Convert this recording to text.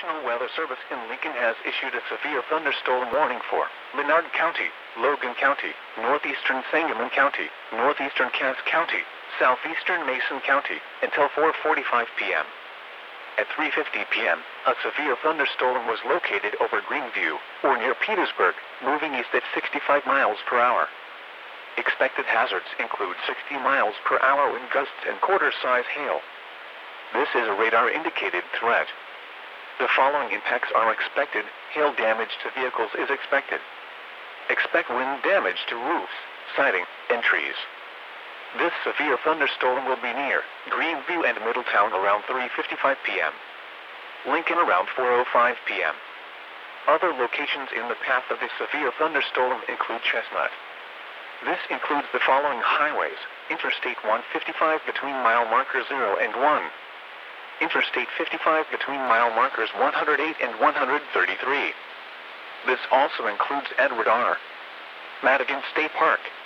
National Weather Service in Lincoln has issued a severe thunderstorm warning for Menard County, Logan County, northeastern Sangamon County, northeastern Cass County, southeastern Mason County, until 4:45 p.m. At 3:50 p.m., a severe thunderstorm was located over Greenview, or near Petersburg, moving east at 65 miles per hour. Expected hazards include 60 miles per hour wind gusts and quarter-size hail. This is a radar-indicated threat. The following impacts are expected. Hail damage to vehicles is expected. Expect wind damage to roofs, siding, and trees. This severe thunderstorm will be near Greenview and Middletown around 3:55 p.m. Lincoln around 4:05 p.m. Other locations in the path of this severe thunderstorm include Chestnut. This includes the following highways: Interstate 155 between mile markers 0 and 1. Interstate 55 between mile markers 108 and 133. This also includes Edward R. Madigan State Park.